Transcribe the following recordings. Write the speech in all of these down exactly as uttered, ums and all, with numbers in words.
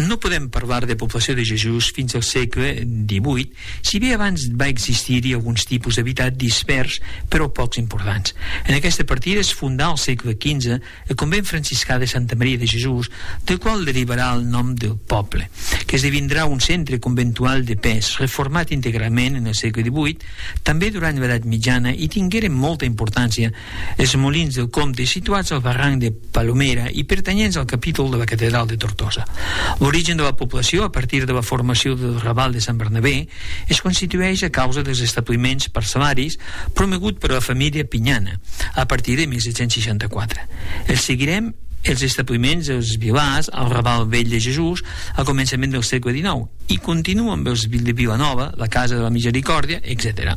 No podem parlar de població de Jesús fins al segle divuit, si bé abans va existir-hi alguns tipus d'habitat dispers, però pocs importants. En aquesta partida es fundà al segle quinze el convent franciscà de Santa Maria de Jesús, del qual derivarà el nom del poble, que esdevindrà un centre conventual de pes, reformat íntegrament en el segle divuit, també durant l'edat mitjana, i tingueren molta importància els molins del comte situats al barranc de Palomera i pertanyents al capítol de la catedral de Tortosa. L'origen de la població, a partir de la formació del Raval de Sant Bernabé, es constitueix a causa dels establiments parcel·laris promogut per la família Pinyana, a partir de mil set-cents seixanta-quatre. El seguirem els establiments dels Vilars, al Raval Vell de Jesús, al començament del segle dinou, i continua amb els de Vilanova, la Casa de la Misericòrdia, etcètera.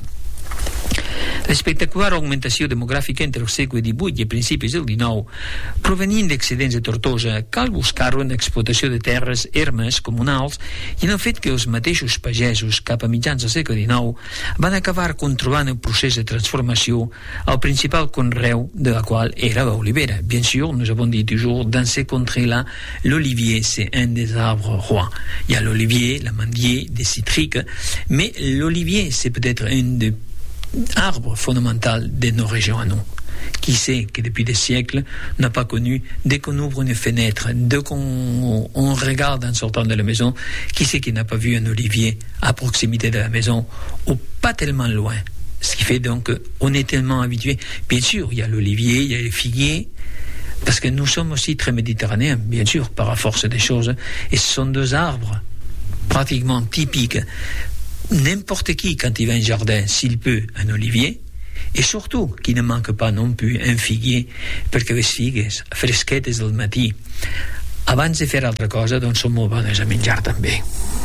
L'espectacular augmentació demogràfica entre el segle divuit i a principis del dinou, provenint d'excedents de Tortosa, cal buscar-ho en l'explotació de terres ermes comunals i en el fet que els mateixos pagesos, cap a mitjans del segle dinou, van acabar controlant el procés de transformació, el principal conreu de la qual era l'olivera. Bien sûr, nous avons dit toujours, dans ces contrées-là, l'olivier, c'est un des arbres rois. Il y a l'olivier, l'amandier, des citriques, mais l'olivier, c'est peut-être un des arbre fondamental de nos régions à nous. Qui sait que depuis des siècles n'a pas connu, dès qu'on ouvre une fenêtre, dès qu'on on regarde en sortant de la maison, qui sait qui n'a pas vu un olivier à proximité de la maison ou pas tellement loin, ce qui fait donc qu'on est tellement habitué. Bien sûr, il y a l'olivier, il y a le figuier, parce que nous sommes aussi très méditerranéens, bien sûr, par la force des choses, et ce sont deux arbres pratiquement typiques. N'importe qui, quand il va à un jardin, s'il peut, un olivier, et surtout qu'il ne manque pas non plus un figuier, perquè les figues fresquetes del matí, abans de fer altra cosa, doncs són molt bones a menjar també.